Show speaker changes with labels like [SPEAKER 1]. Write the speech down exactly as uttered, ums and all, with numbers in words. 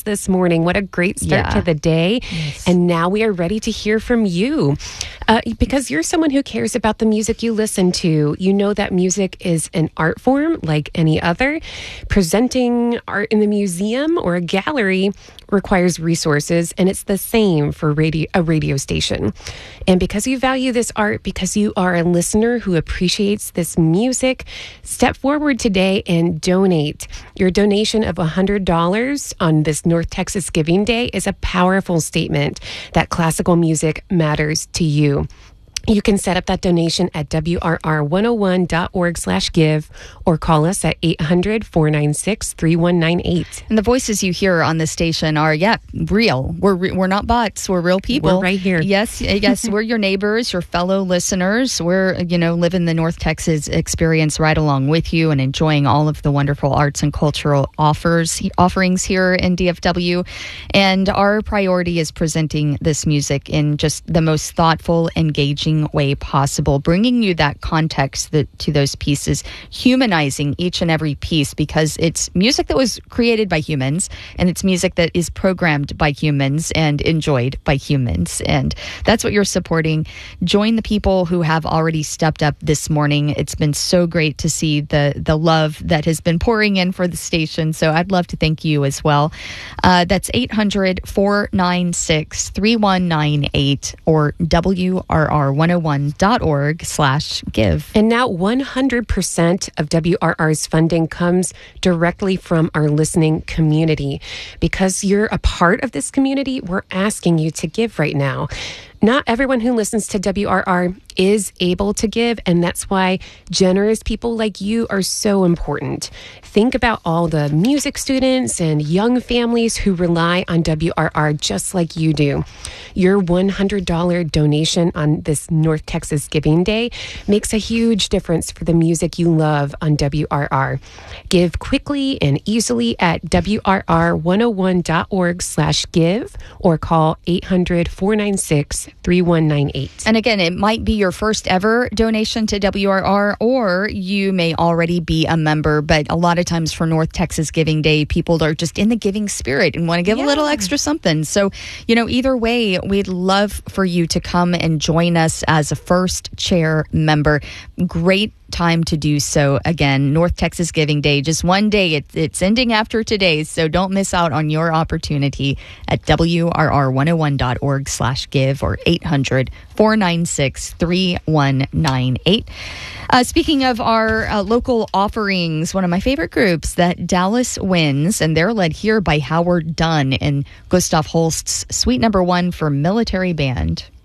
[SPEAKER 1] this morning. What a great start
[SPEAKER 2] Yeah.
[SPEAKER 1] to the day.
[SPEAKER 2] Yes.
[SPEAKER 1] And now we are ready to hear from you. Uh, because you're someone who cares about the music you listen to. You know that music is an art form like any other. Presenting art in the museum or a gallery requires resources, and it's the same for radio, a radio station. And because you value this art, because you are a listener who appreciates this music, step forward today and donate. Your donation of one hundred dollars on this North Texas Giving Day is a powerful statement that classical music matters to you. You can set up that donation at W R R one oh one dot org slash give or call us at eight hundred, four nine six, three one nine eight.
[SPEAKER 2] And the voices you hear on this station are, yeah, real. We're re- we're not bots. We're real people.
[SPEAKER 1] We're right here.
[SPEAKER 2] Yes, yes. We're your neighbors, your fellow listeners. We're, you know, living the North Texas experience right along with you and enjoying all of the wonderful arts and cultural offers offerings here in D F W. And our priority is presenting this music in just the most thoughtful, engaging way possible, bringing you that context that, to those pieces, humanizing each and every piece, because it's music that was created by humans and it's music that is programmed by humans and enjoyed by humans. And that's what you're supporting. Join the people who have already stepped up this morning. It's been so great to see the, the love that has been pouring in for the station. So I'd love to thank you as well. Uh, that's eight hundred, four nine six, three one nine eight or W R R one oh one dot org slash give.
[SPEAKER 1] And now one hundred percent of W R R's funding comes directly from our listening community. Because you're a part of this community, we're asking you to give right now. Not everyone who listens to W R R is able to give, and that's why generous people like you are so important. Think about all the music students and young families who rely on W R R just like you do. Your one hundred dollars donation on this North Texas Giving Day makes a huge difference for the music you love on W R R. Give quickly and easily at W R R one oh one dot org slash give or call eight hundred, four nine six, three one nine eight.
[SPEAKER 2] And again, it might be your first ever donation to W R R, or you may already be a member. But a lot of times for North Texas Giving Day, people are just in the giving spirit and want to give
[SPEAKER 1] Yeah.
[SPEAKER 2] a little extra something. So, you know, either way, we'd love for you to come and join us as a first chair member. Great time to do so. Again, North Texas Giving Day, just one day. It, it's ending after today, so don't miss out on your opportunity at W R R one oh one dot org slash give or eight hundred, four nine six, three one nine eight. Uh, speaking of our uh, local offerings, one of my favorite groups, that Dallas Winds, and they're led here by Howard Dunn and Gustav Holst's Suite Number One for Military Band.